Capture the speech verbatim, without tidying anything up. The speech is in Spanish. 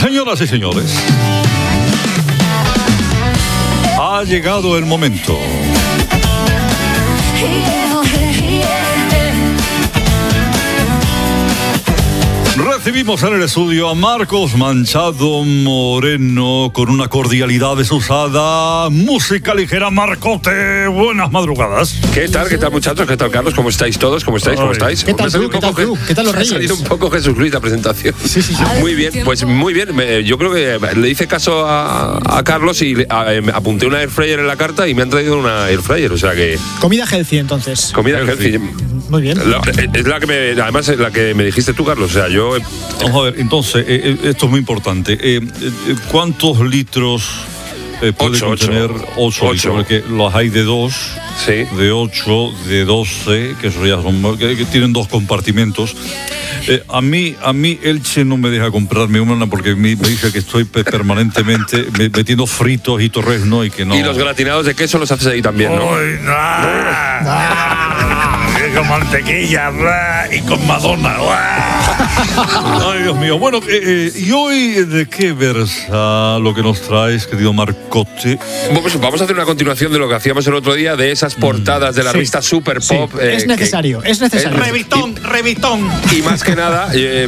Señoras y señores, ha llegado el momento. Recibimos en el estudio a Marcos Manchado Moreno con una cordialidad desusada. Música ligera, Marcote. Buenas madrugadas. ¿Qué tal? ¿Qué tal, muchachos? ¿Qué tal, Carlos? ¿Cómo estáis todos? ¿Cómo estáis? ¿Cómo estáis? ¿Qué tal tú? ¿Qué tal tú? ¿Qué tal los Reyes? Ha salido un poco Jesús Luis la presentación. Sí, sí, sí. Muy bien, pues muy bien. Me, yo creo que le hice caso a, a Carlos y le, a, me apunté una air fryer en la carta y me han traído una air fryer, o sea que... Comida healthy, entonces. Comida healthy. Muy bien. La, es la que me, además es la que me dijiste tú, Carlos. O sea, yo... Vamos a ver, entonces, eh, esto es muy importante. Eh, eh, ¿Cuántos litros eh, puede Ocho, contener? ocho. ocho litros, porque los hay de dos, Sí. de ocho, de doce, que eso ya son, que, que tienen dos compartimentos. Eh, a mí, a mí Elche no me deja comprarme una porque me, me dice que estoy pe- permanentemente me- metiendo fritos y torrezno y que no. Y los gratinados de queso los haces ahí también, ¿no? Ay, nah. Con mantequilla, bla, y con Madonna. Bla. Ay, Dios mío. Bueno, eh, eh, ¿y hoy de qué versa lo que nos traes, querido Marcote? Pues vamos a hacer una continuación de lo que hacíamos el otro día, de esas portadas de la Sí. revista Super Sí. Pop. eh, es necesario, que- es necesario. Eh, Revitón, revitón. Y más que nada, eh,